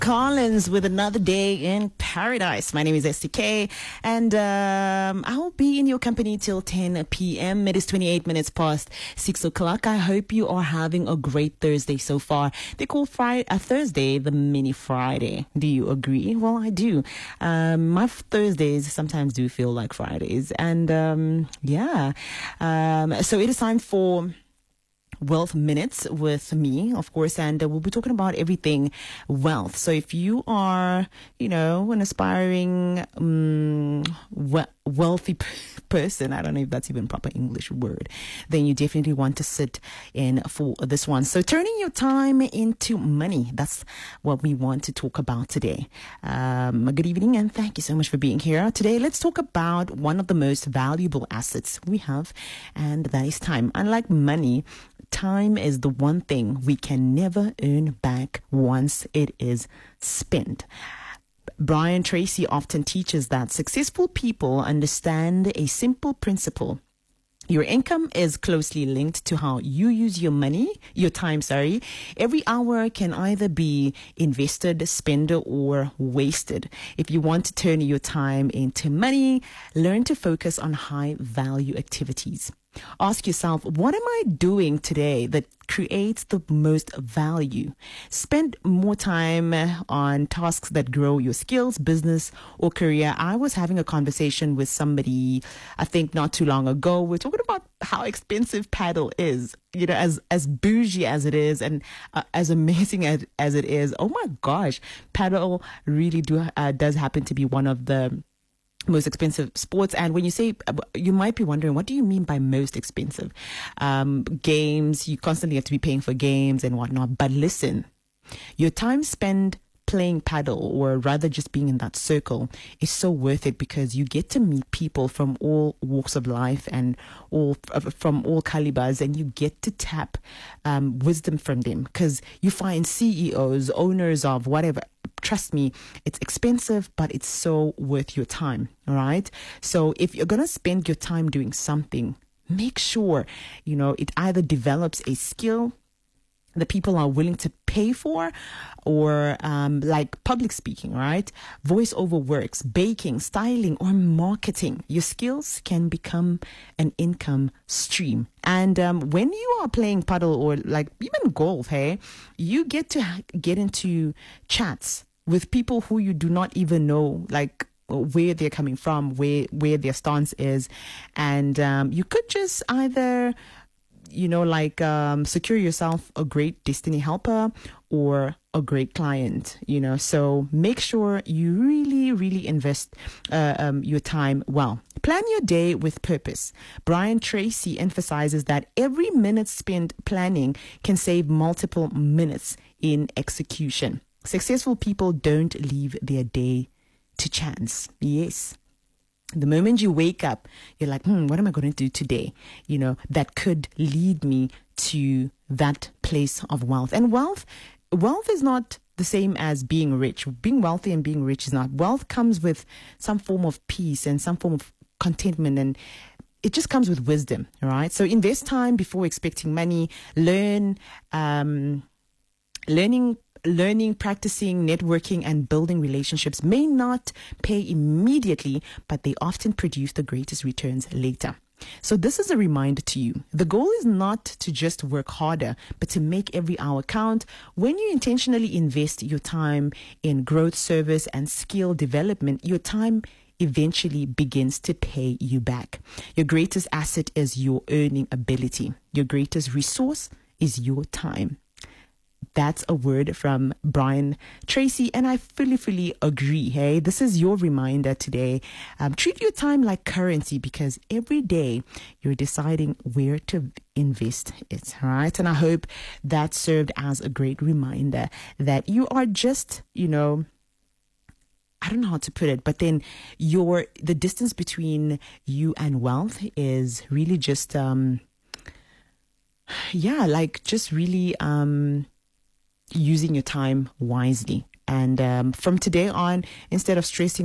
Collins with another day in paradise. My name is STK, and I'll be in your company till 10 p.m. It is 28 minutes past 6 o'clock. I hope you are having a great Thursday so far. They call Thursday the mini Friday. Do you agree? Well, I do. My Thursdays sometimes do feel like Fridays, and so it is time for Wealth Minutes with me, of course, and we'll be talking about everything wealth. So if you are, an aspiring wealthy person, I don't know if that's even a proper English word, then you definitely want to sit in for this one. So turning your time into money, that's what we want to talk about today. Good evening, and thank you so much for being here. Today, let's talk about one of the most valuable assets we have, and that is time. Unlike money, time is the one thing we can never earn back once it is spent. Brian Tracy often teaches that successful people understand a simple principle. Your income is closely linked to how you use your time. Every hour can either be invested, spent, or wasted. If you want to turn your time into money, learn to focus on high value activities. Ask yourself, what am I doing today that creates the most value? Spend more time on tasks that grow your skills, business, or career. I was having a conversation with somebody, I think not too long ago. We're talking about how expensive paddle is, as bougie as it is and as amazing as it is. Oh my gosh, paddle really does happen to be one of the most expensive sports. And when you say, you might be wondering, what do you mean by most expensive? Games, you constantly have to be paying for games and whatnot. But listen, your time spent playing paddle, or rather just being in that circle, is so worth it because you get to meet people from all walks of life and from all calibers, and you get to tap wisdom from them because you find CEOs, owners of whatever. Trust me, it's expensive, but it's so worth your time. All right. So if you're going to spend your time doing something, make sure, it either develops a skill that people are willing to pay for, or like public speaking, right? Voiceover works, baking, styling, or marketing. Your skills can become an income stream. And when you are playing paddle or like even golf, hey, you get to get into chats with people who you do not even know, like where they're coming from, where their stance is. And you could just either secure yourself a great destiny helper or a great client, so make sure you really, really invest your time well. Plan your day with purpose. Brian Tracy emphasizes that every minute spent planning can save multiple minutes in execution. Successful people don't leave their day to chance. Yes. The moment you wake up, you're like, what am I going to do today? That could lead me to that place of wealth. And wealth is not the same as being rich. Being wealthy and being rich is not. Wealth comes with some form of peace and some form of contentment, and it just comes with wisdom, all right? So invest time before expecting money. Learning, practicing, networking, and building relationships may not pay immediately, but they often produce the greatest returns later. So this is a reminder to you. The goal is not to just work harder, but to make every hour count. When you intentionally invest your time in growth, service, and skill development, your time eventually begins to pay you back. Your greatest asset is your earning ability. Your greatest resource is your time. That's a word from Brian Tracy, and I fully agree. Hey, this is your reminder today. Treat your time like currency, because every day you're deciding where to invest it. All right, and I hope that served as a great reminder that you are just, I don't know how to put it, but then the distance between you and wealth is really just, using your time wisely. And from today on, instead of stressing